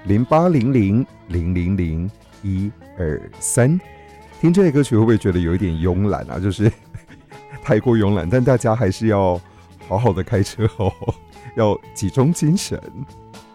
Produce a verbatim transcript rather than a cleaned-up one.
零八零零零零零一二三。听这些歌曲会不会觉得有一点慵懒啊？就是太过慵懒，但大家还是要好好的开车哦，要集中精神。